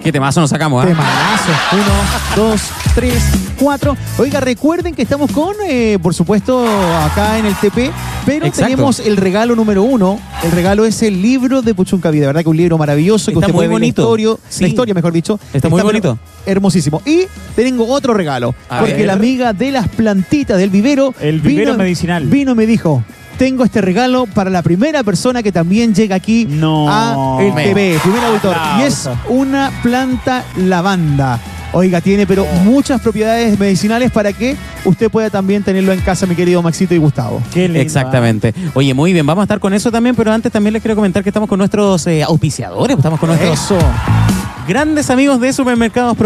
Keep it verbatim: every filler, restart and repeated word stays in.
Qué temazo nos sacamos, ¿eh? Temazo. Uno, dos, tres, cuatro. Oiga, recuerden que estamos con, eh, por supuesto, acá en el T P, pero Exacto. tenemos el regalo número uno. El regalo es el libro de Puchuncaví. De verdad que un libro maravilloso. Que Está usted muy puede ver bonito. La historia, Sí. la historia, mejor dicho. Está muy pero bonito. Hermosísimo. Y tengo otro regalo. A porque ver. la amiga de las plantitas del vivero. El vivero medicinal. Vino y me dijo: tengo este regalo para la primera persona que también llega aquí No. a el T V, primer auditor. Y es Aplauso. una planta lavanda. Oiga, tiene pero muchas propiedades medicinales para que usted pueda también tenerlo en casa, mi querido Maxito y Gustavo. Qué lindo. Exactamente. Oye, muy bien, vamos a estar con eso también, pero antes también les quiero comentar que estamos con nuestros eh, auspiciadores, estamos con nuestros Eso. grandes amigos de Supermercados